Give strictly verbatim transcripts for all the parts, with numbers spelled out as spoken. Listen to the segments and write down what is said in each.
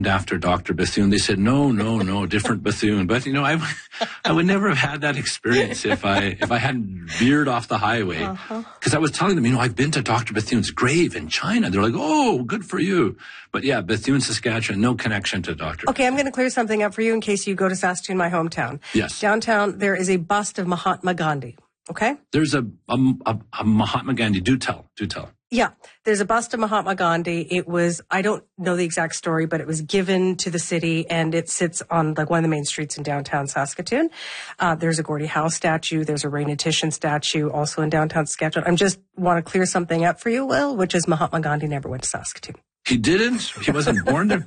after Doctor Bethune. They said, no, no, no, different Bethune. But, you know, I, I would never have had that experience if I if I hadn't veered off the highway. Because uh-huh. I was telling them, you know, I've been to Doctor Bethune's grave in China. They're like, oh, good for you. But yeah, Bethune, Saskatchewan, no connection to Doctor Okay, I'm going to clear something up for you in case you go to Saskatoon, my hometown. Yes. Downtown, there is a bust of Mahatma Gandhi. Okay? There's a, a, a, a Mahatma Gandhi. Do tell. Do tell. Yeah, there's a bust of Mahatma Gandhi. It was, I don't know the exact story, but it was given to the city and it sits on like one of the main streets in downtown Saskatoon. Uh, there's a Gordie Howe statue. There's a Raina Titian statue also in downtown Saskatchewan. I'm just want to clear something up for you, Will, which is Mahatma Gandhi never went to Saskatoon. He didn't? He wasn't born there?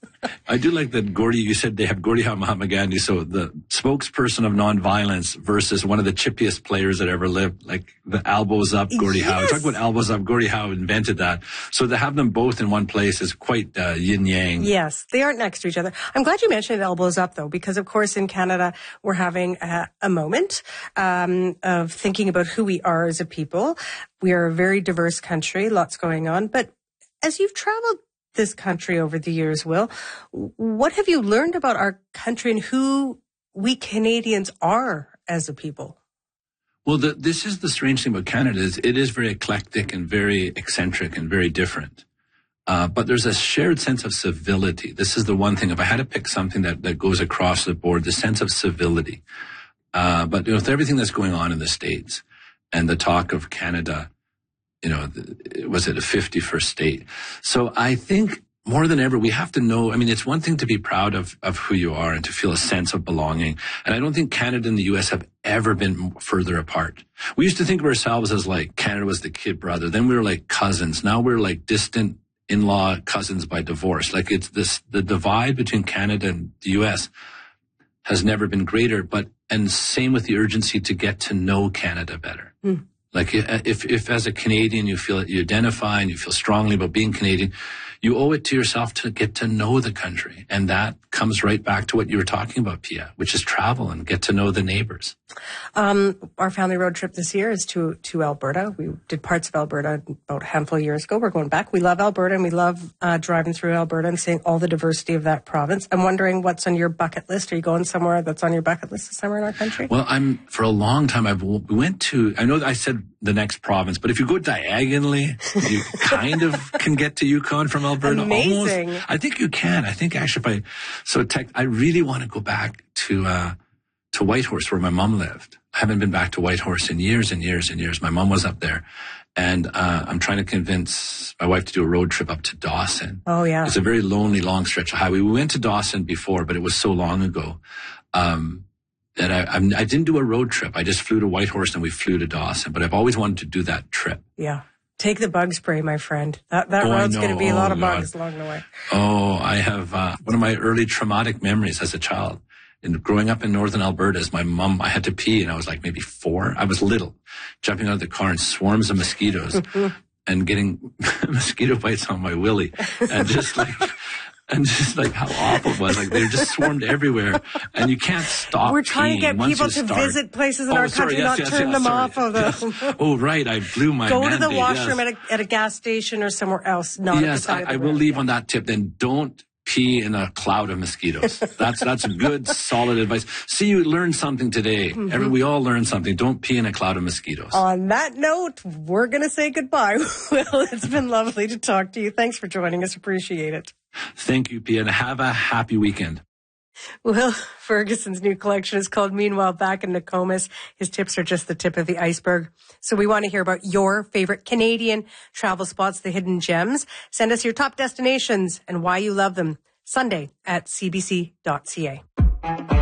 I do like that Gordie, you said they have Gordie Howe, Mahatma Gandhi, so the spokesperson of nonviolence versus one of the chippiest players that ever lived, like the elbows up Gordie yes. Howe. Talk about elbows up, Gordie Howe invented that. So to have them both in one place is quite uh, yin-yang. Yes, they aren't next to each other. I'm glad you mentioned elbows up, though, because, of course, in Canada, we're having a, a moment um, of thinking about who we are as a people. We are a very diverse country, lots going on, but as you've traveled this country over the years, Will, what have you learned about our country and who we Canadians are as a people? Well, the, this is the strange thing about Canada is it is very eclectic and very eccentric and very different. Uh, but there's a shared sense of civility. This is the one thing. If I had to pick something that, that goes across the board, the sense of civility. Uh, but you know, with everything that's going on in the States and the talk of Canada, you know, was it a fifty-first state? So I think more than ever, we have to know, I mean, it's one thing to be proud of, of who you are and to feel a sense of belonging. And I don't think Canada and the U S have ever been further apart. We used to think of ourselves as like Canada was the kid brother. Then we were like cousins. Now we're like distant in-law cousins by divorce. Like it's this, the divide between Canada and the U S has never been greater, but, and same with the urgency to get to know Canada better. Mm. Like if, if as a Canadian you feel you identify and you feel strongly about being Canadian, you owe it to yourself to get to know the country. And that comes right back to what you were talking about, Pia, which is travel and get to know the neighbors. Um, our family road trip this year is to, to Alberta. We did parts of Alberta about a handful of years ago. We're going back. We love Alberta and we love uh, driving through Alberta and seeing all the diversity of that province. I'm wondering what's on your bucket list. Are you going somewhere that's on your bucket list this summer in our country? Well, I'm, for a long time, I've we went to, I know I said the next province, but if you go diagonally, you kind of can get to Yukon from Alberta. Amazing. Almost. I think you can. I think actually if I, so tech, I really want to go back to, uh, to Whitehorse where my mom lived. I haven't been back to Whitehorse in years and years and years. My mom was up there and, uh, I'm trying to convince my wife to do a road trip up to Dawson. Oh yeah. It's a very lonely, long stretch of highway. We went to Dawson before, but it was so long ago. Um, that I, I'm, I didn't do a road trip. I just flew to Whitehorse and we flew to Dawson, but I've always wanted to do that trip. Yeah. Take the bug spray, my friend. That, that oh, road's going to be a lot oh, of bugs God. along the way. Oh, I have, uh, one of my early traumatic memories as a child. And growing up in northern Alberta, as my mom, I had to pee and I was like maybe four. I was little, jumping out of the car and swarms of mosquitoes and getting mosquito bites on my willy and just like, and just like how awful it was. Like they just swarmed everywhere and you can't stop. We're trying to get Once people to start. visit places in oh, our sorry, country, yes, not yes, turn yes, them sorry, off of them. Yes. Oh, right. I blew my Go mandate, to the washroom yes. at, a, at a gas station or somewhere else. Not yes, at the side I, of the I will road. leave on that tip. Then don't pee in a cloud of mosquitoes. That's that's good, solid advice. See, you learned something today. Mm-hmm. Every, we all learned something. Don't pee in a cloud of mosquitoes. On that note, we're going to say goodbye. Well, it's been lovely to talk to you. Thanks for joining us. Appreciate it. Thank you, Pia, and have a happy weekend. Will Ferguson's new collection is called Meanwhile Back in Nokomis. His tips are just the tip of the iceberg. So we want to hear about your favorite Canadian travel spots, the hidden gems. Send us your top destinations and why you love them. Sunday at c b c dot c a.